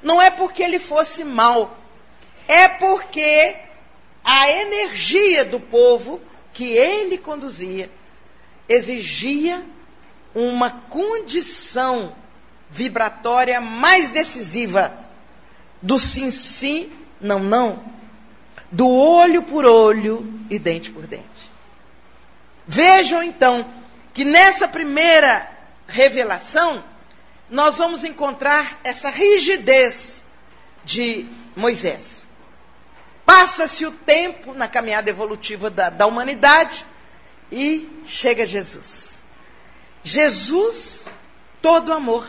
não é porque ele fosse mau, é porque a energia do povo que ele conduzia exigia uma condição vibratória mais decisiva do sim, sim, não, não, do olho por olho e dente por dente. Vejam, então, que nessa primeira revelação, nós vamos encontrar essa rigidez de Moisés. Passa-se o tempo na caminhada evolutiva da humanidade e chega Jesus. Jesus, todo amor.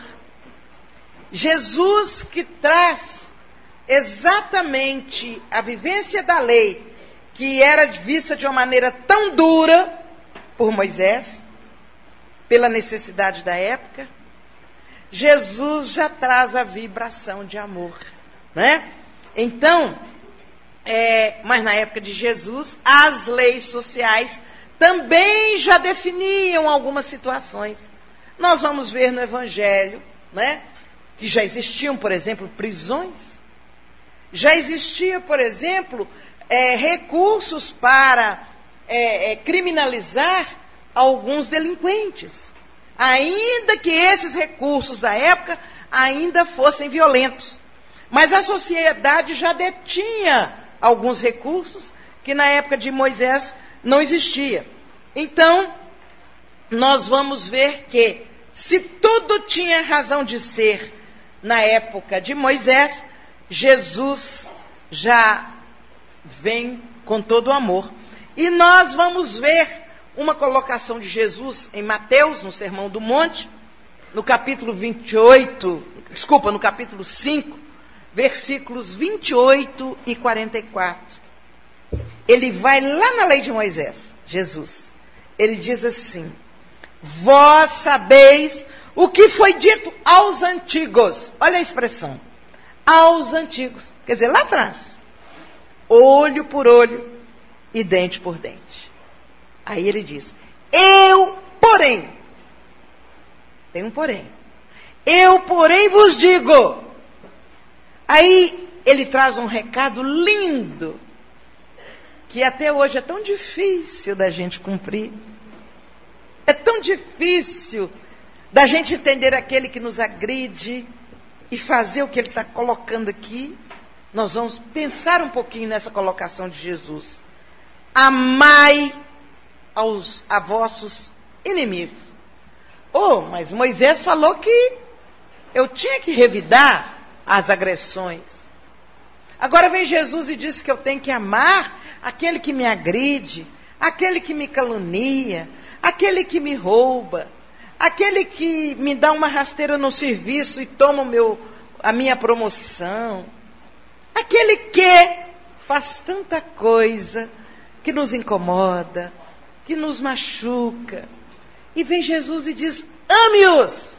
Jesus que traz exatamente a vivência da lei, que era vista de uma maneira tão dura por Moisés, pela necessidade da época. Jesus já traz a vibração de amor, né? Então, mas na época de Jesus, as leis sociais também já definiam algumas situações. Nós vamos ver no Evangelho, né, que já existiam, por exemplo, prisões. Já existia, por exemplo, recursos para criminalizar alguns delinquentes, ainda que esses recursos da época ainda fossem violentos. Mas a sociedade já detinha alguns recursos que na época de Moisés não existia. Então, nós vamos ver que, se tudo tinha razão de ser na época de Moisés, Jesus já vem com todo o amor. E nós vamos ver uma colocação de Jesus em Mateus, no Sermão do Monte, no capítulo 5, versículos 28 e 44. Ele vai lá na lei de Moisés, Jesus. Ele diz assim: vós sabeis o que foi dito aos antigos. Olha a expressão, aos antigos. Quer dizer, lá atrás. Olho por olho e dente por dente. Aí ele diz: eu, porém, tem um porém, eu, porém, vos digo. Aí ele traz um recado lindo, que até hoje é tão difícil da gente cumprir. É tão difícil da gente entender aquele que nos agride e fazer o que ele está colocando aqui. Nós vamos pensar um pouquinho nessa colocação de Jesus. Amai a vossos inimigos. Mas Moisés falou que eu tinha que revidar as agressões. Agora vem Jesus e diz que eu tenho que amar aquele que me agride, aquele que me calunia, aquele que me rouba, aquele que me dá uma rasteira no serviço e toma a minha promoção, aquele que faz tanta coisa que nos incomoda, que nos machuca. E vem Jesus e diz: ame-os.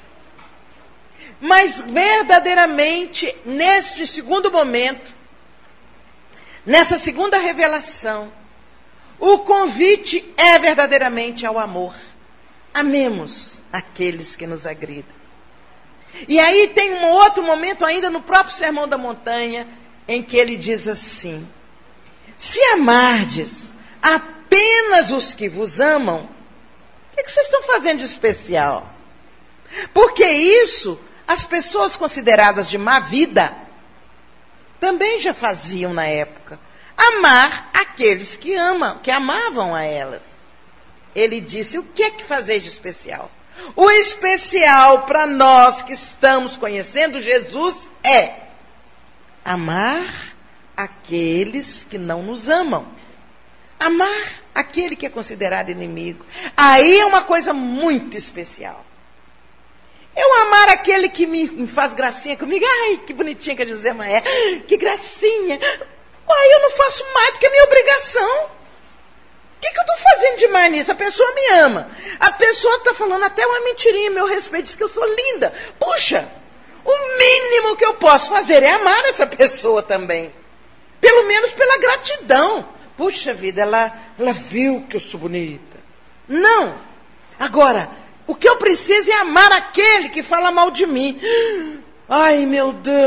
Mas verdadeiramente, neste segundo momento, nessa segunda revelação, o convite é verdadeiramente ao amor. Amemos aqueles que nos agridam. E aí tem um outro momento ainda no próprio Sermão da Montanha, em que ele diz assim: se amardes apenas os que vos amam, o que vocês estão fazendo de especial? Porque isso as pessoas consideradas de má vida também já faziam na época. Amar aqueles que amam, que amavam a elas. Ele disse: o que é que fazer de especial? O especial para nós que estamos conhecendo Jesus é amar aqueles que não nos amam. Amar aquele que é considerado inimigo. Aí é uma coisa muito especial. Eu amar aquele que me faz gracinha comigo. Ai, que bonitinha que a Gisema é. Que gracinha. Ai, eu não faço mais do que a minha obrigação. O que eu estou fazendo demais nisso? A pessoa me ama. A pessoa está falando até uma mentirinha a meu respeito, diz que eu sou linda. Puxa, o mínimo que eu posso fazer é amar essa pessoa também. Pelo menos pela gratidão. Puxa vida, ela viu que eu sou bonita. Não. Agora, o que eu preciso é amar aquele que fala mal de mim. Ai, meu Deus.